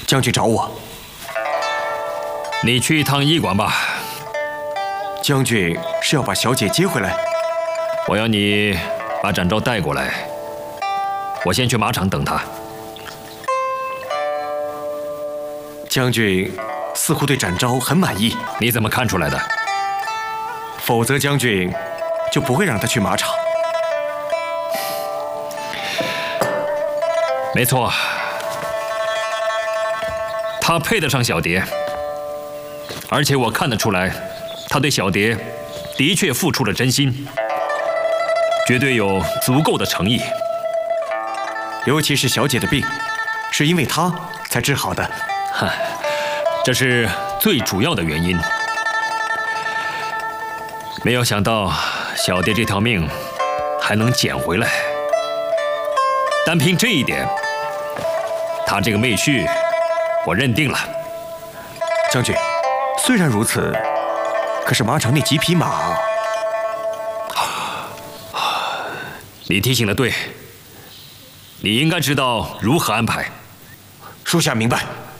将军找我。 你去一趟驿馆吧。 将军是要把小姐接回来？ 我要你把展昭带过来。我先去马场等他。 将军似乎对展昭很满意。 你怎么看出来的？ 否则将军就不会让他去马场。 没错，他配得上小蝶，而且我看得出来，他对小蝶的确付出了真心，绝对有足够的诚意。 尤其是小姐的病，是因为他才治好的。 这是最主要的原因。没有想到小蝶这条命还能捡回来，单凭这一点，他这个妹婿我认定了。 将军，虽然如此，可是马场那几匹马…… 你提醒的对，你应该知道如何安排。 属下明白。